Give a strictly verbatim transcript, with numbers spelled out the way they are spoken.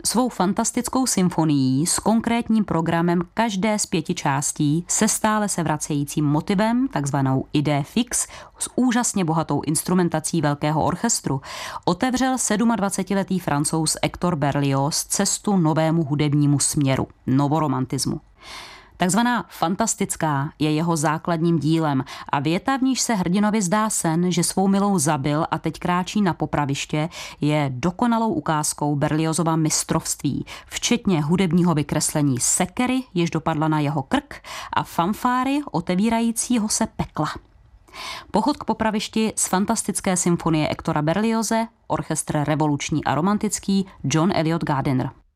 Svou fantastickou symfonií s konkrétním programem každé z pěti částí se stále se vracejícím motivem, takzvanou idée fixe, s úžasně bohatou instrumentací velkého orchestru, otevřel sedmadvacetiletý Francouz Hector Berlioz cestu novému hudebnímu směru, novoromantismu. Takzvaná fantastická je jeho základním dílem a věta, v níž se hrdinovi zdá sen, že svou milou zabil a teď kráčí na popraviště, je dokonalou ukázkou Berliozova mistrovství, včetně hudebního vykreslení sekery, jež dopadla na jeho krk, a fanfáry otevírajícího se pekla. Pochod k popravišti z fantastické symfonie Hectora Berlioze, orchestr revoluční a romantický John Eliot Gardiner.